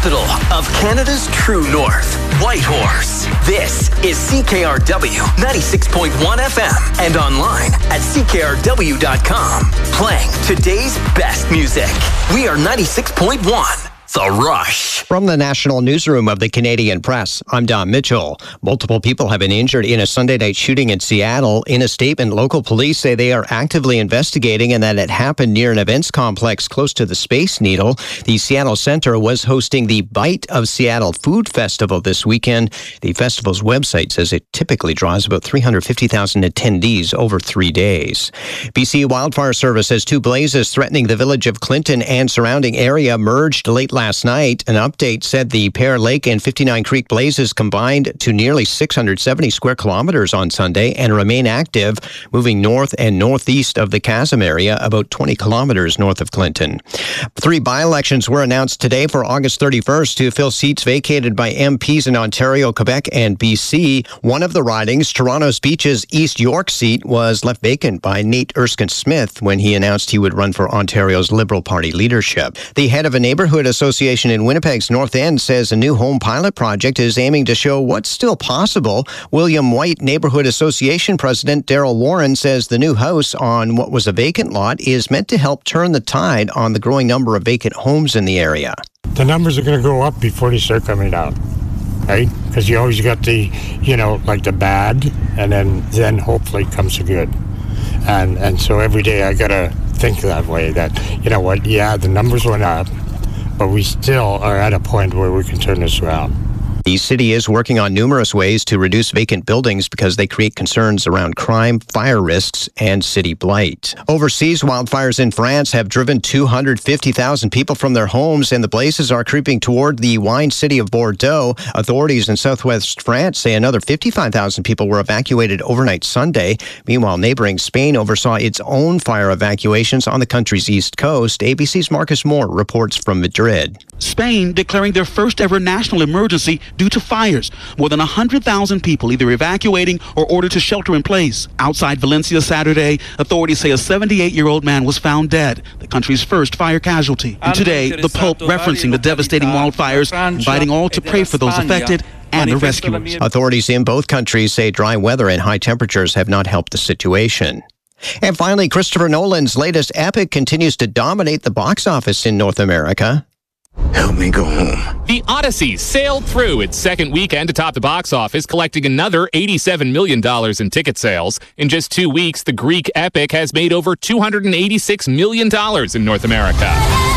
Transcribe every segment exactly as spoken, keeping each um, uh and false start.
capital of Canada's true north, Whitehorse. This is C K R W ninety-six point one F M and online at C K R W dot com. Playing today's best music. We are ninety-six point one. The Rush. From the National Newsroom of the Canadian Press, I'm Don Mitchell. Multiple people have been injured in a Sunday night shooting in Seattle. In a statement, local police say they are actively investigating and that it happened near an events complex close to the Space Needle. The Seattle Center was hosting the Bite of Seattle Food Festival this weekend. The festival's website says it typically draws about three hundred fifty thousand attendees over three days. B C Wildfire Service says two blazes threatening the village of Clinton and surrounding area merged late last night. An update said the Pear Lake and fifty-nine Creek blazes combined to nearly six hundred seventy square kilometers on Sunday and remain active, moving north and northeast of the Chasm area, about twenty kilometers north of Clinton. Three by-elections were announced today for August thirty-first to fill seats vacated by M Ps in Ontario, Quebec, and B C. One of the ridings, Toronto's Beach's East York seat, was left vacant by Nate Erskine-Smith when he announced he would run for Ontario's Liberal Party leadership. The head of a neighborhood association Association in Winnipeg's North End says a new home pilot project is aiming to show what's still possible. William White Neighborhood Association President Daryl Warren says the new house on what was a vacant lot is meant to help turn the tide on the growing number of vacant homes in the area. The numbers are going to go up before they start coming down, right? Because you always got the, you know, like the bad, and then then hopefully comes the good. And, and so every day I got to think that way, that, you know what, yeah, the numbers went up, but we still are at a point where we can turn this around. The city is working on numerous ways to reduce vacant buildings because they create concerns around crime, fire risks, and city blight. Overseas, wildfires in France have driven two hundred fifty thousand people from their homes, and the blazes are creeping toward the wine city of Bordeaux. Authorities in southwest France say another fifty-five thousand people were evacuated overnight Sunday. Meanwhile, neighboring Spain oversaw its own fire evacuations on the country's east coast. A B C's Marcus Moore reports from Madrid. Spain declaring their first ever national emergency due to fires. More than one hundred thousand people either evacuating or ordered to shelter in place. Outside Valencia Saturday, authorities say a seventy-eight-year-old man was found dead, the country's first fire casualty. And today, the Pope referencing the devastating wildfires, inviting all to pray for those affected and the rescuers. Authorities in both countries say dry weather and high temperatures have not helped the situation. And finally, Christopher Nolan's latest epic continues to dominate the box office in North America. Help me go home. The Odyssey sailed through its second weekend atop the box office, collecting another eighty-seven million dollars in ticket sales. In just two weeks, the Greek epic has made over two hundred eighty-six million dollars in North America.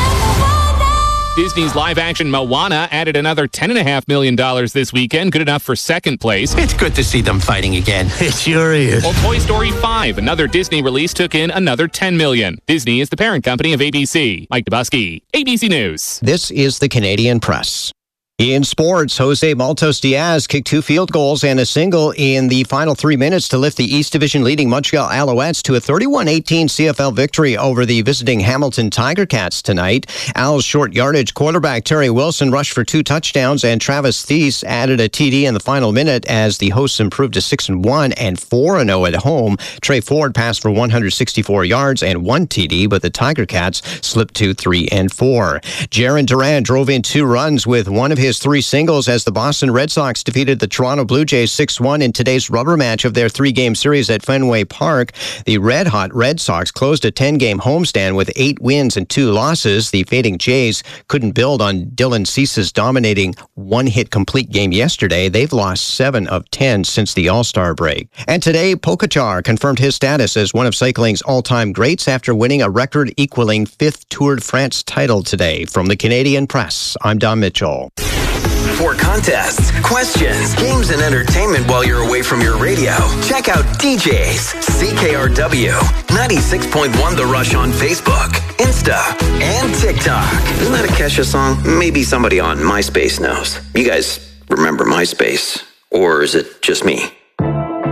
Disney's live-action Moana added another ten point five million dollars this weekend, good enough for second place. It's good to see them fighting again. It sure is. While Toy Story five, another Disney release, took in another ten million dollars. Disney is the parent company of A B C. Mike Dubusky, A B C News. This is the Canadian Press. In sports, Jose Maltos Diaz kicked two field goals and a single in the final three minutes to lift the East Division leading Montreal Alouettes to a thirty-one eighteen C F L victory over the visiting Hamilton Tiger Cats tonight. Al's short yardage quarterback Terry Wilson rushed for two touchdowns, and Travis Thies added a T D in the final minute as the hosts improved to six and one and four and oh at home. Trey Ford passed for one hundred sixty-four yards and one T D, but the Tiger Cats slipped to three and four. Jarren Duran drove in two runs with one of his three singles as the Boston Red Sox defeated the Toronto Blue Jays six one in today's rubber match of their three-game series at Fenway Park. The red-hot Red Sox closed a ten-game homestand with eight wins and two losses. The fading Jays couldn't build on Dylan Cease's dominating one-hit complete game yesterday. They've lost seven of ten since the All-Star break. And today, Pogačar confirmed his status as one of cycling's all-time greats after winning a record-equaling fifth Tour de France title today. From the Canadian Press, I'm Don Mitchell. For contests, questions, games, and entertainment while you're away from your radio, check out D J's C K R W ninety-six point one The Rush on Facebook, Insta, and TikTok. Isn't that a Kesha song? Maybe somebody on MySpace knows. You guys remember MySpace? Or is it just me?